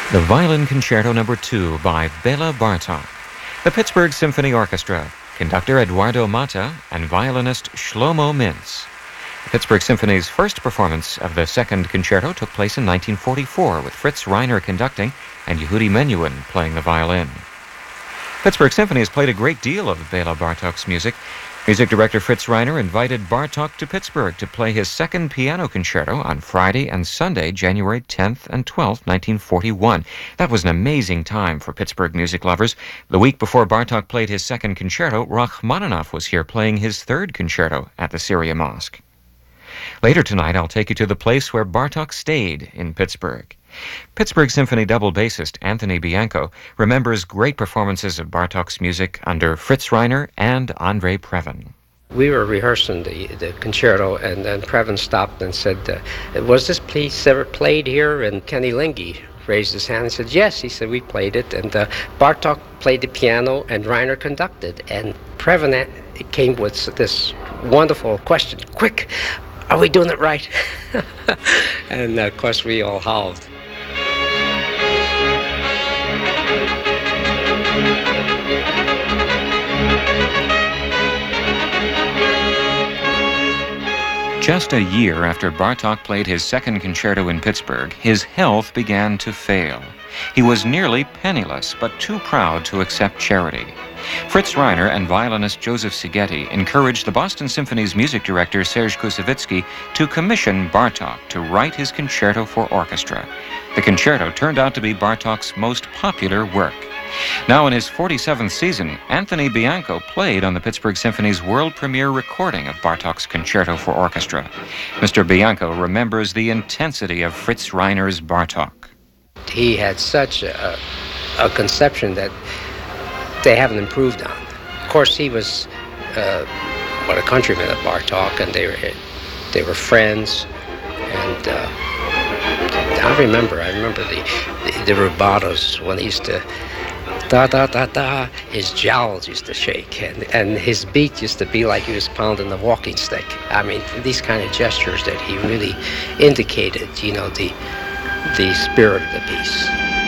The Violin Concerto No. 2 by Bela Bartok. The Pittsburgh Symphony Orchestra, conductor Eduardo Mata, and violinist Shlomo Mintz. The Pittsburgh Symphony's first performance of the second concerto took place in 1944 with Fritz Reiner conducting and Yehudi Menuhin playing the violin. Pittsburgh Symphony has played a great deal of Bela Bartok's music. Music director Fritz Reiner invited Bartok to Pittsburgh to play his second piano concerto on Friday and Sunday, January 10th and 12th, 1941. That was an amazing time for Pittsburgh music lovers. The week before Bartok played his second concerto, Rachmaninoff was here playing his third concerto at the Syria Mosque. Later tonight, I'll take you to the place where Bartok stayed in Pittsburgh. Pittsburgh Symphony double bassist Anthony Bianco remembers great performances of Bartok's music under Fritz Reiner and Andre Previn. We were rehearsing the concerto, and then Previn stopped and said, was this piece ever played here? And Kenny Linge raised his hand and said, yes. He said, we played it. And Bartok played the piano, and Reiner conducted. And Previn came with this wonderful question, quick, are we doing it right? And of course we all howled. Just a year after Bartok played his second concerto in Pittsburgh, his health began to fail. He was nearly penniless, but too proud to accept charity. Fritz Reiner and violinist Joseph Szigeti encouraged the Boston Symphony's music director Serge Koussevitzky to commission Bartok to write his concerto for orchestra. The concerto turned out to be Bartok's most popular work. Now in his 47th season, Anthony Bianco played on the Pittsburgh Symphony's world premiere recording of Bartok's concerto for orchestra. Mr. Bianco remembers the intensity of Fritz Reiner's Bartok. He had such a conception that they haven't improved on. Of course, he was a countryman of Bartok, and they were friends. And I remember the rubatos when he used to da da da da. His jowls used to shake, and his beat used to be like he was pounding a walking stick. I mean, these kind of gestures that he really indicated, the spirit of the piece.